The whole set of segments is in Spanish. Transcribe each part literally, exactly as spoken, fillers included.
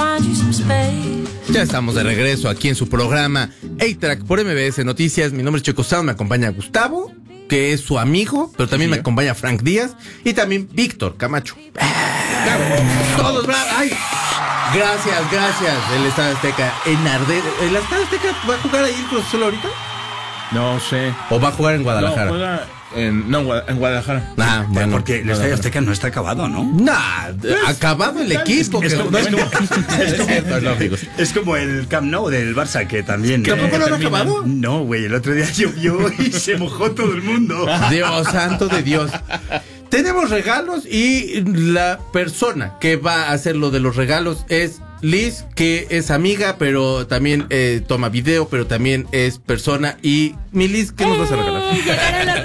Ya estamos de regreso aquí en su programa A-Track por M B S Noticias. Mi nombre es Checo Sound, me acompaña Gustavo, que es su amigo, pero también me acompaña Frank Díaz y también Víctor Camacho. ¡Bravo! Todos bravos. ¡Ay! Gracias, gracias. El Estadio Azteca en Arde. ¿El Estadio Azteca va a jugar ahí el Cruz Azul ahorita? No sé. ¿O va a jugar en Guadalajara? No, juega en, no, en Guadalajara. Ah, bueno. Porque el Estadio Azteca no está acabado, ¿no? Nah, acabado el equipo. Es, que como, no es, como, es, como, cierto, no, amigos. es como el Camp Nou del Barça, que también... ¿Que tampoco eh, lo han acabado? No, güey, el otro día llovió y se mojó todo el mundo. Dios santo de Dios. Tenemos regalos y la persona que va a hacer lo de los regalos es Liz, que es amiga, pero también eh, toma video, pero también es persona. Y mi Liz, ¿qué nos vas a regalar? ¡Eh! ¡Llegaron los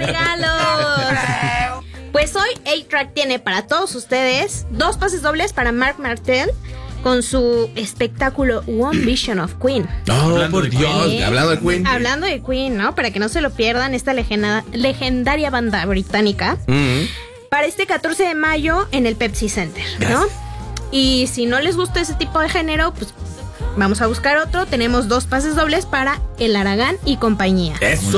regalos! Pues hoy A-Track tiene para todos ustedes dos pases dobles para Marc Martel con su espectáculo One Vision of Queen. Oh, por Dios, ¿Eh? hablando de Queen. Hablando de Queen, ¿no? Para que no se lo pierdan, esta legenda, legendaria banda británica. Mm-hmm. Para este catorce de mayo en el Pepsi Center, ¿no? Gracias. Y si no les gusta ese tipo de género, pues vamos a buscar otro. Tenemos dos pases dobles para El Aragán y compañía.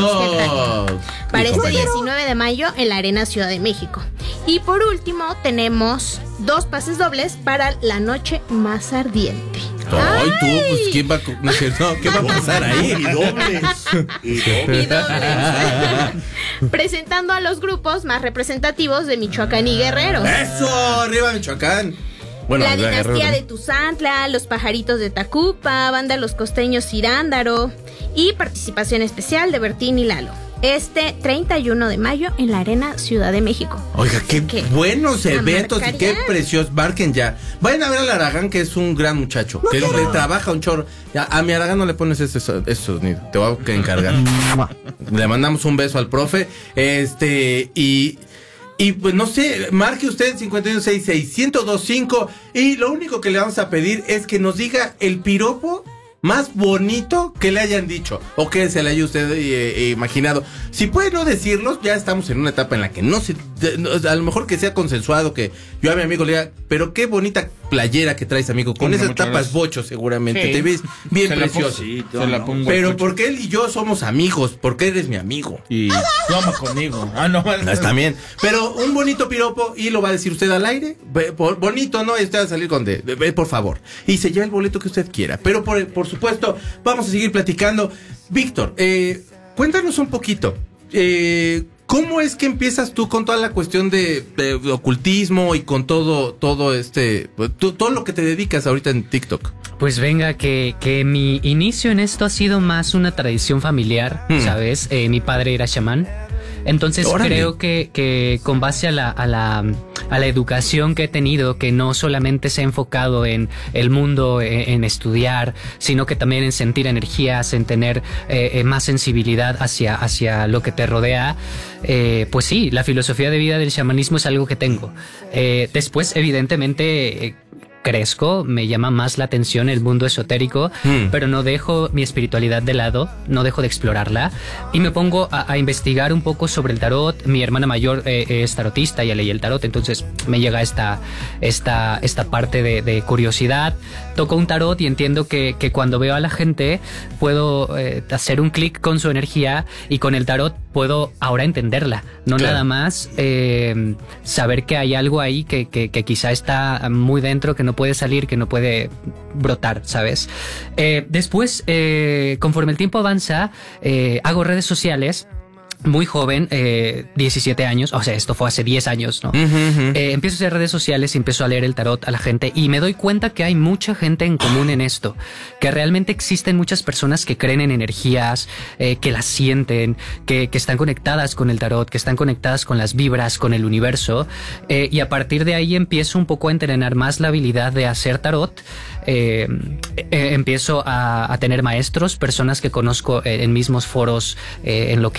¡Eso! Para este diecinueve de mayo en la Arena Ciudad de México. Y por último, tenemos dos pases dobles para La Noche Más Ardiente. Ay, tú, pues, ¿quién va a, no, no, ¿qué va a pasar ahí? Y dobles. Y dobles. Y dobles. Presentando a los grupos más representativos de Michoacán y Guerrero. ¡Eso! ¡Arriba Michoacán! Bueno, la dinastía Guerrero, de Tuzantla, los pajaritos de Tacupa, banda Los Costeños Cirándaro y participación especial de Bertín y Lalo. Este treinta y uno de mayo en la Arena Ciudad de México. Oiga, qué ¿Qué? buenos eventos y qué ya. preciosos. Marquen ya. Vayan a ver al Aragán, que es un gran muchacho. No que le trabaja un chorro. Ya, a mi Aragán no le pones ese, ese sonido. Te voy a encargar. Le mandamos un beso al profe. Este, y... Y pues no sé, marque usted cincuenta y uno sesenta y seis, ciento veinticinco y lo único que le vamos a pedir es que nos diga el piropo más bonito que le hayan dicho o que se le haya usted eh, eh, imaginado. Si puede no decirlos, ya estamos en una etapa en la que no se, de, a lo mejor que sea consensuado, que yo a mi amigo le diga, pero qué bonita playera que traes, amigo, con esas tapas bocho seguramente, sí. Te ves bien se precioso. La pongo, sí, la pongo pero porque él y yo somos amigos, porque eres mi amigo. Y toma conmigo. Ah, no, no está bien. Pero un bonito piropo y lo va a decir usted al aire. Bonito, ¿no? Usted va a salir con de, de, de por favor. Y se lleva el boleto que usted quiera. Pero por, por supuesto, vamos a seguir platicando. Víctor, eh, cuéntanos un poquito. Eh, ¿Cómo es que empiezas tú con toda la cuestión de, de, de ocultismo y con todo, todo este, tú, todo lo que te dedicas ahorita en TikTok? Pues venga, que, que mi inicio en esto ha sido más una tradición familiar, hmm. ¿sabes? Eh, mi padre era chamán. Entonces ¡Órale! creo que, que con base a la, a la a la educación que he tenido, que no solamente se ha enfocado en el mundo, en, en estudiar, sino que también en sentir energías, en tener eh, más sensibilidad hacia, hacia lo que te rodea, eh, pues sí, la filosofía de vida del chamanismo es algo que tengo. Eh, después, evidentemente... Eh, crezco, me llama más la atención el mundo esotérico, mm. pero no dejo mi espiritualidad de lado, no dejo de explorarla y me pongo a, a investigar un poco sobre el tarot. Mi hermana mayor eh, es tarotista, ya leí el tarot, entonces me llega esta, esta, esta parte de, de curiosidad. Toco un tarot y entiendo que, que cuando veo a la gente puedo eh, hacer un clic con su energía y con el tarot puedo ahora entenderla, no claro. nada más eh, saber que hay algo ahí que, que, que quizá está muy dentro, que no puede salir, que no puede brotar, ¿sabes? Eh, después, eh, conforme el tiempo avanza, eh, hago redes sociales. Muy joven, eh, diecisiete años, o sea, esto fue hace diez años, ¿no? Uh-huh, uh-huh. Eh, empiezo a hacer redes sociales y empiezo a leer el tarot a la gente y me doy cuenta que hay mucha gente en común en esto, que realmente existen muchas personas que creen en energías, eh, que las sienten, que, que están conectadas con el tarot, que están conectadas con las vibras, con el universo, eh, y a partir de ahí empiezo un poco a entrenar más la habilidad de hacer tarot. Eh, eh, empiezo a, a tener maestros, personas que conozco en mismos foros, eh, en lo que se hace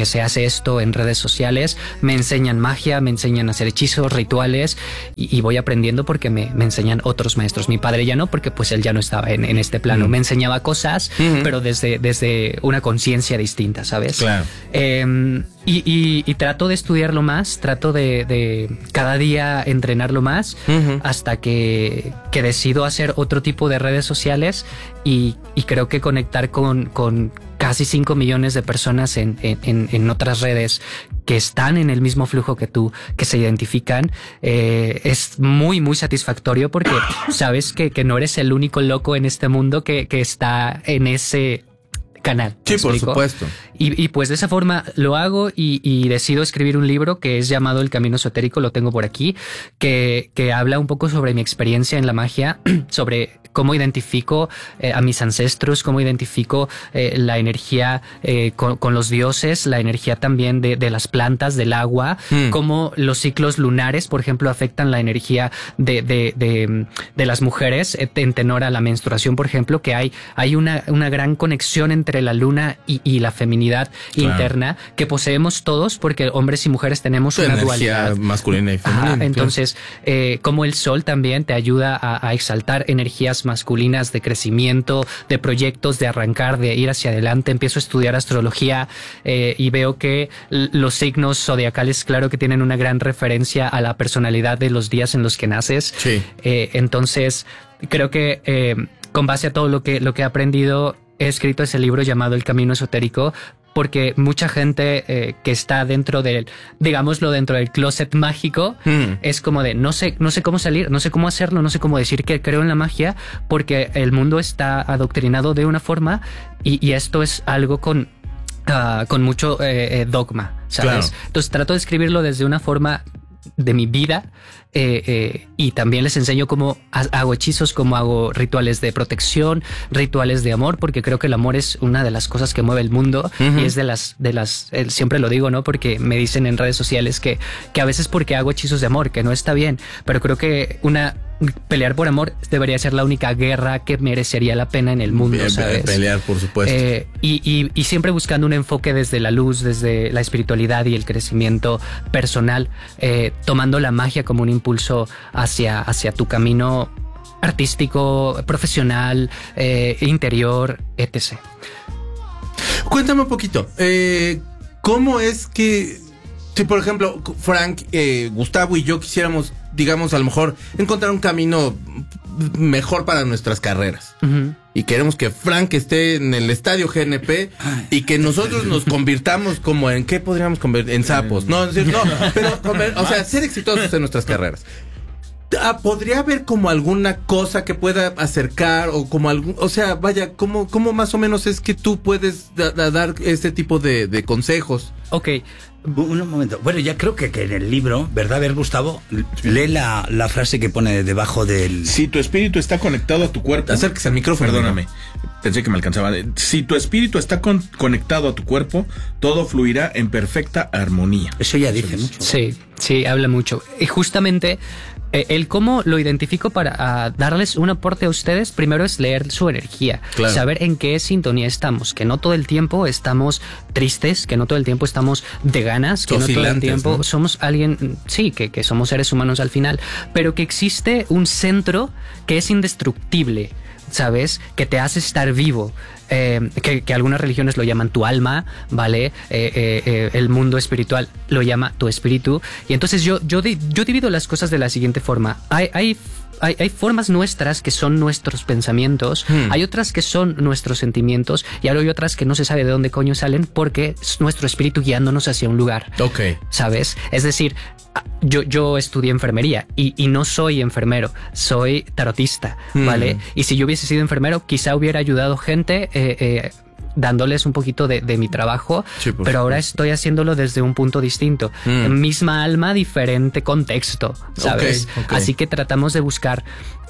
esto en redes sociales, me enseñan magia, me enseñan a hacer hechizos, rituales y, y voy aprendiendo porque me, me enseñan otros maestros. Mi padre ya no, porque pues él ya no estaba en, en este plano. Mm. Me enseñaba cosas, mm-hmm. pero desde, desde una conciencia distinta, ¿sabes? Claro. Eh, y, y, y trato de estudiarlo más, trato de, de cada día entrenarlo más uh-huh. hasta que, que decido hacer otro tipo de redes sociales y, y creo que conectar con, con casi cinco millones de personas en, en, en otras redes que están en el mismo flujo que tú, que se identifican, eh, es muy, muy satisfactorio porque sabes que, que no eres el único loco en este mundo que, que está en ese canal. Sí, por explico? supuesto. Y, y pues de esa forma lo hago y, y decido escribir un libro que es llamado El Camino Esotérico, lo tengo por aquí, que, que habla un poco sobre mi experiencia en la magia, sobre cómo identifico eh, a mis ancestros, cómo identifico eh, la energía eh, con, con los dioses, la energía también de, de las plantas, del agua, mm. cómo los ciclos lunares, por ejemplo, afectan la energía de, de, de, de las mujeres en tenor a la menstruación, por ejemplo, que hay, hay una, una gran conexión entre la luna y, y la feminidad claro. interna que poseemos todos porque hombres y mujeres tenemos tu una energía dualidad masculina y femenina. Ajá, entonces, claro. eh, como el sol también te ayuda a, a exaltar energías masculinas de crecimiento, de proyectos, de arrancar, de ir hacia adelante. Empiezo a estudiar astrología eh, y veo que los signos zodiacales, claro que tienen una gran referencia a la personalidad de los días en los que naces. Sí. Eh, entonces, creo que eh, con base a todo lo que, lo que he aprendido, he escrito ese libro llamado El Camino Esotérico porque mucha gente eh, que está dentro del, digámoslo, dentro del closet mágico, mm. es como de no sé, no sé cómo salir, no sé cómo hacerlo, no sé cómo decir que creo en la magia, porque el mundo está adoctrinado de una forma y, y esto es algo con, uh, con mucho eh, eh, dogma, ¿sabes? Claro. Entonces trato de escribirlo desde una forma de mi vida eh, eh, y también les enseño cómo hago hechizos, cómo hago rituales de protección, rituales de amor, porque creo que el amor es una de las cosas que mueve el mundo uh-huh. y es de las, de las, eh, siempre lo digo, ¿no? Porque me dicen en redes sociales que, que a veces porque hago hechizos de amor, que no está bien, pero creo que una pelear por amor debería ser la única guerra que merecería la pena en el mundo, Bien, ¿sabes? Pelear, por supuesto. Eh, y, y, y siempre buscando un enfoque desde la luz, desde la espiritualidad y el crecimiento personal, eh, tomando la magia como un impulso hacia, hacia tu camino artístico, profesional, eh, interior, etcétera. Cuéntame un poquito, eh, ¿cómo es que, si por ejemplo, Frank, eh, Gustavo y yo quisiéramos, digamos, a lo mejor encontrar un camino mejor para nuestras carreras? Uh-huh. Y queremos que Frank esté en el estadio G N P y que nosotros nos convirtamos como en, ¿qué podríamos convertir? En sapos. No, es decir, no, pero, o sea, ser exitosos en nuestras carreras. ¿Podría haber como alguna cosa que pueda acercar o como algún, o sea, vaya, ¿cómo, cómo más o menos es que tú puedes da, da, dar este tipo de, de consejos? Ok. Un, un momento. Bueno, ya creo que, que en el libro, ¿verdad? A ver, Gustavo, lee la, la frase que pone debajo del... Si tu espíritu está conectado a tu cuerpo... Acérquese al micrófono. Perdóname. Pensé que me alcanzaba. Si tu espíritu está con, conectado a tu cuerpo, todo fluirá en perfecta armonía. Eso ya dice mucho. Sí, sí, habla mucho. Y justamente... Eh, el cómo lo identifico para uh, darles un aporte a ustedes, primero es leer su energía, claro. saber en qué sintonía estamos, que no todo el tiempo estamos tristes, que no todo el tiempo estamos de ganas, que no todo el tiempo ¿no? somos alguien, sí, que, que somos seres humanos al final, pero que existe un centro que es indestructible, ¿sabes? Que te hace estar vivo. Eh, que, que algunas religiones lo llaman tu alma, ¿vale? Eh, eh, eh, el mundo espiritual lo llama tu espíritu. Y entonces yo, yo, yo divido las cosas de la siguiente forma. Hay, hay, hay, hay formas nuestras que son nuestros pensamientos, hmm. hay otras que son nuestros sentimientos y ahora hay otras que no se sabe de dónde coño salen porque es nuestro espíritu guiándonos hacia un lugar. Ok. ¿Sabes? Es decir, yo, yo estudié enfermería y, y no soy enfermero, soy tarotista, ¿vale? Hmm. Y si yo hubiese sido enfermero, quizá hubiera ayudado gente... Eh, eh, dándoles un poquito de, de mi trabajo, sí, pero supuesto. Ahora estoy haciéndolo desde un punto distinto. Mm. Misma alma, diferente contexto, ¿sabes? Okay, okay. Así que tratamos de buscar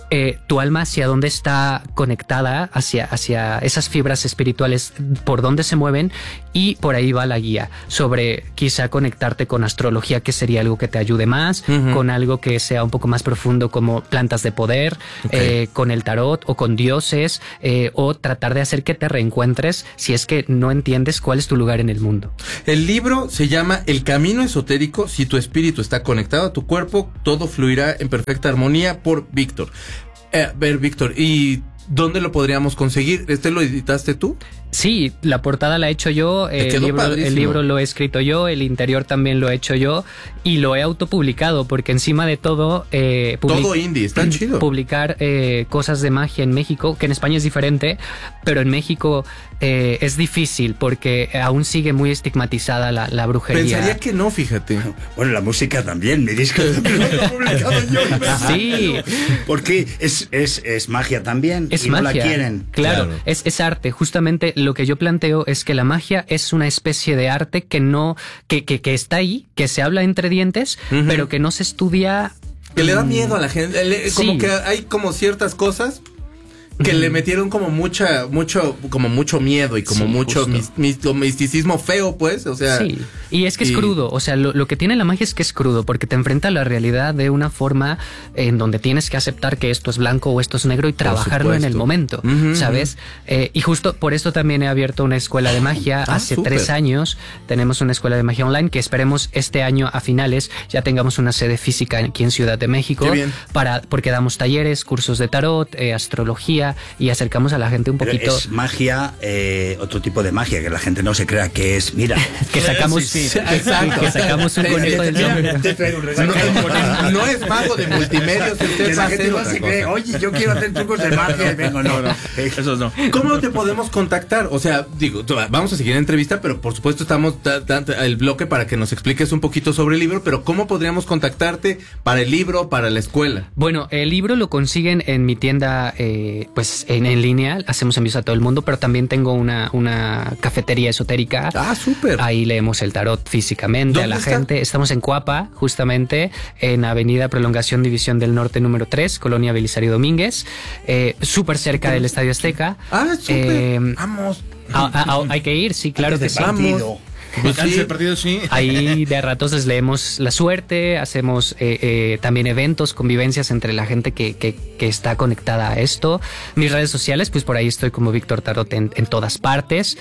eh, tu alma hacia dónde está conectada, hacia, hacia esas fibras espirituales, por dónde se mueven, y por ahí va la guía sobre quizá conectarte con astrología, que sería algo que te ayude más, uh-huh. con algo que sea un poco más profundo como plantas de poder, okay. eh, con el tarot o con dioses, eh, o tratar de hacer que te reencuentres si es que no entiendes cuál es tu lugar en el mundo. El libro se llama El Camino Esotérico. Si tu espíritu está conectado a tu cuerpo, todo fluirá en perfecta armonía, por Víctor. Eh, a ver, Víctor, ¿y dónde lo podríamos conseguir? ¿Este lo editaste tú? Sí, la portada la he hecho yo, el libro, el libro lo he escrito yo, el interior también lo he hecho yo y lo he autopublicado porque encima de todo... Eh, public- todo indie, está chido. Publicar eh, cosas de magia en México, que en España es diferente, pero en México eh, es difícil porque aún sigue muy estigmatizada la, la brujería. Pensaría que no, fíjate. Bueno, la música también, mi disco también lo he publicado yo. Sí. Porque es, es, es magia también. Es y magia. No la quieren. Claro, claro. Es, es arte, justamente. Lo que yo planteo es que la magia es una especie de arte que no, que, que, que está ahí, que se habla entre dientes, uh-huh. pero que no se estudia. Que le da miedo a la gente. Le, como sí. que hay como ciertas cosas que le metieron como mucha, mucho, como mucho miedo y como sí, mucho mis, mis, misticismo feo, pues, o sea. Sí, y es que es y... crudo, o sea, lo, lo que tiene la magia es que es crudo, porque te enfrenta a la realidad de una forma en donde tienes que aceptar que esto es blanco o esto es negro y trabajarlo en el momento, uh-huh, ¿sabes? Uh-huh. Eh, y justo por esto también he abierto una escuela de magia. Ah, hace super. tres años tenemos una escuela de magia online que esperemos este año a finales ya tengamos una sede física aquí en Ciudad de México. Qué bien. Para, porque damos talleres, cursos de tarot, eh, astrología, y acercamos a la gente un poquito. Pero es magia, eh, otro tipo de magia, que la gente no se crea que es, mira. que sacamos, sí, sí. Exacto. Que sacamos un conejo del sombrero. Te traigo un regalo. No, no es mago de multimedios. Que la gente no se cree, oye, yo quiero hacer trucos de magia y vengo, no, no. Esos no. ¿Cómo te podemos contactar? O sea, digo, vamos a seguir en entrevista, pero por supuesto estamos dando el bloque para que nos expliques un poquito sobre el libro, pero ¿cómo podríamos contactarte para el libro, para la escuela? Bueno, el libro lo consiguen en mi tienda, eh, pues en, en línea, hacemos envíos a todo el mundo, pero también tengo una, una cafetería esotérica. Ah, súper. Ahí leemos el tarot físicamente a la está? gente. Estamos en Coapa, justamente, en Avenida Prolongación División del Norte número tres, Colonia Belisario Domínguez, eh, súper cerca del Estadio Azteca. Ah, súper. Eh, Vamos. A, a, a, hay que ir, sí, claro que sí. Vamos. Pues sí. El partido, sí. Ahí de a ratos les leemos la suerte, hacemos eh, eh, también eventos, convivencias entre la gente que, que, que está conectada a esto. Mis redes sociales, pues por ahí estoy como Víctor Tarot en, en todas partes.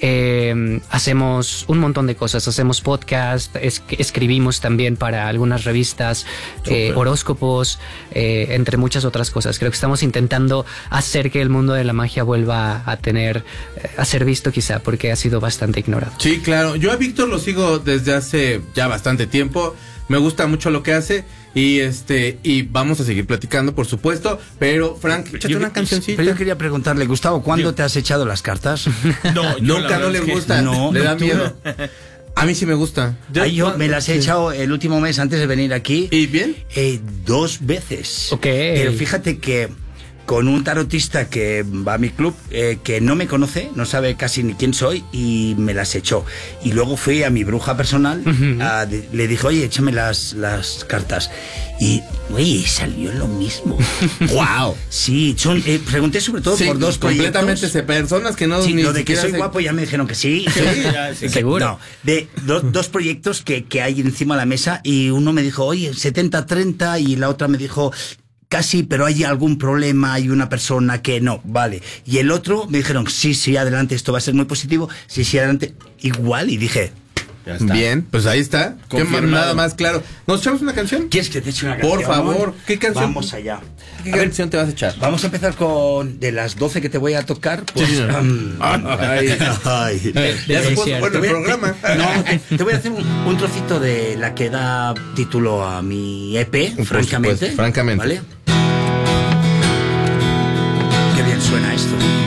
Eh, hacemos un montón de cosas, hacemos podcast, es, escribimos también para algunas revistas, eh, horóscopos, eh, entre muchas otras cosas. Creo que estamos intentando hacer que el mundo de la magia vuelva a tener, a ser visto quizá, porque ha sido bastante ignorado. Sí, claro. Yo a Víctor lo sigo desde hace ya bastante tiempo. Me gusta mucho lo que hace. Y este, y vamos a seguir platicando, por supuesto. Pero, Frank, échate yo, una cancioncita. Pero yo quería preguntarle, Gustavo, ¿cuándo yo, te has echado las cartas? No, nunca no le gusta. No, le no, da miedo. A mí sí me gusta. Yo, Ay, yo me las he echado el último mes antes de venir aquí. ¿Y bien? Eh, dos veces. Ok. Pero fíjate que con un tarotista que va a mi club, eh, que no me conoce, no sabe casi ni quién soy, y me las echó. Y luego fui a mi bruja personal, uh-huh. a, de, le dije, oye, échame las, las cartas. Y, güey, salió lo mismo. ¡Wow! Sí, son, eh, pregunté sobre todo sí, por dos completamente proyectos. Personas que no... Sí, ni lo de que soy se... guapo ya me dijeron que sí. Sí, ya, sí, seguro. No, de do, dos proyectos que, que hay encima de la mesa, y uno me dijo, oye, setenta treinta, y la otra me dijo... Casi, pero hay algún problema, hay una persona que no, vale. Y el otro me dijeron, sí, sí, adelante, esto va a ser muy positivo, sí, sí, adelante, igual, y dije... Ya está. Bien, pues ahí está. ¿Qué más, nada más claro. ¿Nos echamos una canción? ¿Quieres que te eche una canción? Por favor, ¿qué canción? Vamos allá. ¿Qué a canción ver, te vas a echar? Vamos a empezar con de las doce que te voy a tocar. Pues, sí, um, ay, ay. Ya se puso bueno el programa. Te, no, te, te voy a hacer un, un trocito de la que da título a mi E P, por francamente. Supuesto, francamente. ¿Vale? Qué bien suena esto.